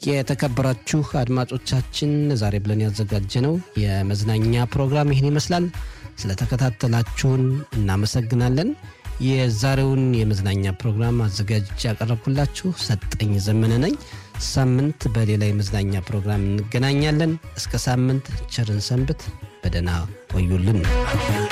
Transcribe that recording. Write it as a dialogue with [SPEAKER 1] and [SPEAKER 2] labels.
[SPEAKER 1] የተከበራችሁ አድማጮቻችን ዛሬ ብለን ያዘጋጀነው የመዝናኛ ፕሮግራም ይሄን ይመስላል። ስለተከታተላችሁን እናመሰግናለን። የዛሬውን የመዝናኛ ፕሮግራም አዘጋጅቼ ያቀረብኩላችሁ ሰጠኝ ዘመነ ነኝ። ሳምንት በሌላ የመዝናኛ ፕሮግራም እንገናኛለን። እስከ ሳምንት ቸርን ሰንብት። በደህና ቆዩልን።